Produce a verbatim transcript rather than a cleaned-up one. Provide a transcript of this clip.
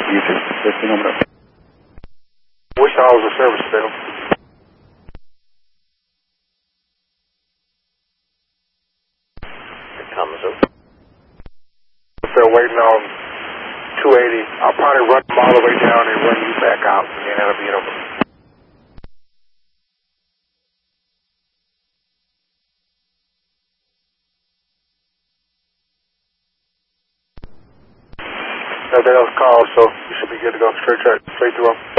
You too. Fifteen number. Which hours of service, Bill? Thomas. They're waiting on two eighty. I'll probably run them all the way down and run you back out, and then that'll be it over. Nothing else called, so you should be good to go straight, straight through them.